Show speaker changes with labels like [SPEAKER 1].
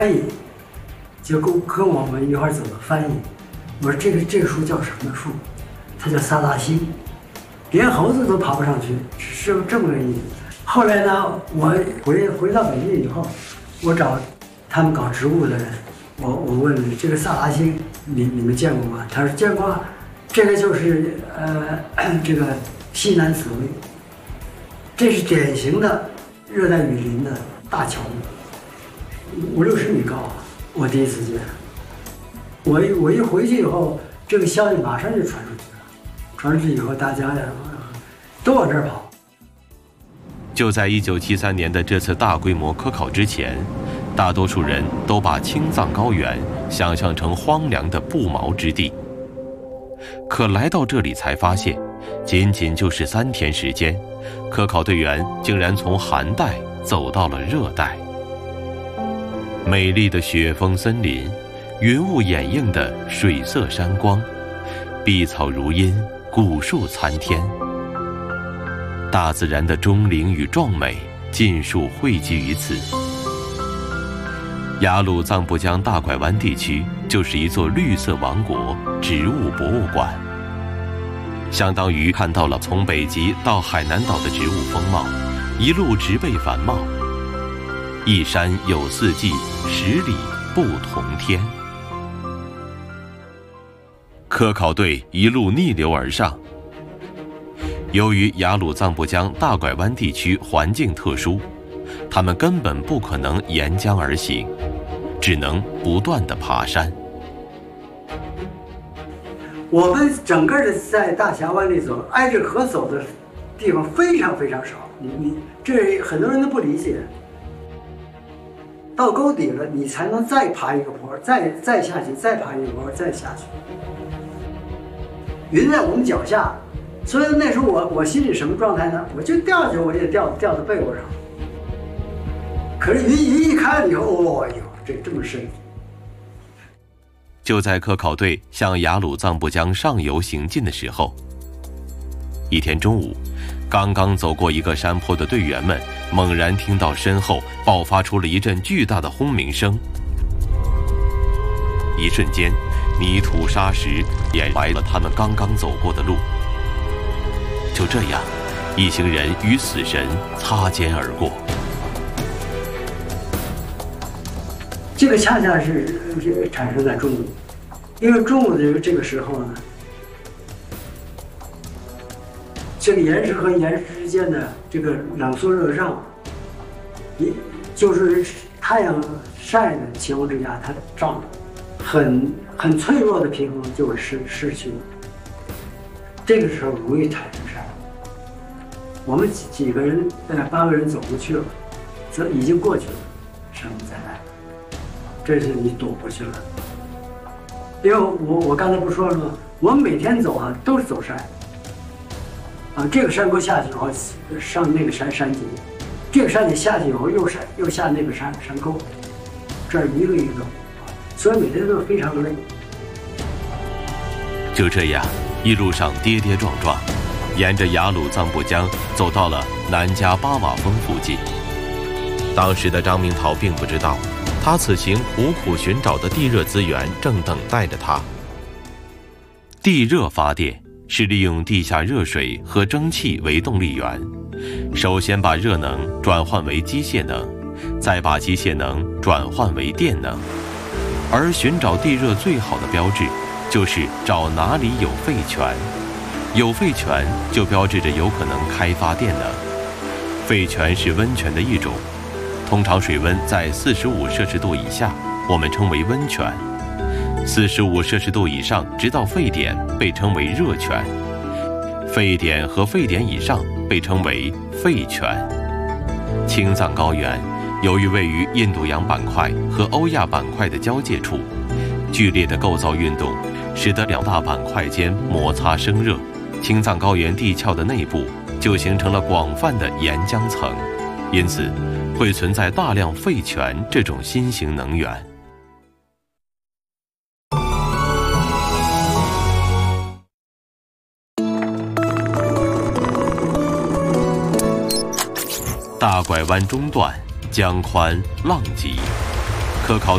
[SPEAKER 1] 翻译就跟我们一块儿走的翻译。我说这个树叫什么树？它叫萨拉星，连猴子都爬不上去，是这么个意思。后来呢，我回到北京以后，我找他们搞植物的人，我问这个萨拉星你们见过吗？他说见过，这个就是这个西南紫薇，这是典型的热带雨林的大乔木，50-60米高啊！我第一次见，我一回去以后，这个消息马上就传出去了，传出去以后，大家呀都往这儿跑。
[SPEAKER 2] 就在1973年的这次大规模科考之前，大多数人都把青藏高原想象成荒凉的不毛之地。可来到这里才发现，仅仅就是3天时间，科考队员竟然从寒带走到了热带。美丽的雪峰森林，云雾掩映的水色山光，碧草如茵，古树参天，大自然的钟灵与壮美尽数汇集于此。雅鲁藏布江大拐弯地区就是一座绿色王国植物博物馆，相当于看到了从北极到海南岛的植物风貌，一路植被繁茂。一山有4季，10里不同天。科考队一路逆流而上。由于雅鲁藏布江大拐弯地区环境特殊，他们根本不可能沿江而行，只能不断地爬山。
[SPEAKER 1] 我们整个的在大峡湾里走，挨着河走的地方非常非常少。你这很多人都不理解。到沟底了，你才能再爬一个坡，再下去，再爬一个坡，再下去。云在我们脚下，所以那时候我心里什么状态呢？我就掉下去，我也掉到被窝上。可是云一开了以后，哦哟，这么深。
[SPEAKER 2] 就在科考队向雅鲁藏布江上游行进的时候，一天中午，刚刚走过一个山坡的队员们猛然听到身后爆发出了一阵巨大的轰鸣声，一瞬间，泥土沙石掩埋了他们刚刚走过的路。就这样，一行人与死神擦肩而过。
[SPEAKER 1] 这个恰恰是产生在中午，因为中午的这个时候呢，这个岩石和岩石之间的这个冷缩热胀，就是太阳晒的情况之下，它胀，很脆弱的平衡就会失去了。这个时候容易产生山。我们几个人，8个人走过去了，已经过去了，山不再来，这是你躲过去了。因为我刚才不说了吗？我们每天走啊，都是走山。这个山沟下去以后，上那个山顶，这个山顶下去以后又下那个山沟，这儿一个一个，所以每天都非常累。
[SPEAKER 2] 就这样，一路上跌跌撞撞，沿着雅鲁藏布江走到了南迦巴瓦峰附近。当时的张明桃并不知道，他此行苦苦寻找的地热资源正等待着他。地热发电是利用地下热水和蒸汽为动力源，首先把热能转换为机械能，再把机械能转换为电能。而寻找地热最好的标志，就是找哪里有沸泉。有沸泉就标志着有可能开发电能。沸泉是温泉的一种，通常水温在45摄氏度以下，我们称为温泉。45摄氏度以上直到沸点被称为热泉，沸点和沸点以上被称为沸泉。青藏高原由于位于印度洋板块和欧亚板块的交界处，剧烈的构造运动使得2大板块间摩擦生热，青藏高原地壳的内部就形成了广泛的岩浆层，因此会存在大量沸泉这种新型能源。大拐弯中段，江宽浪急，科考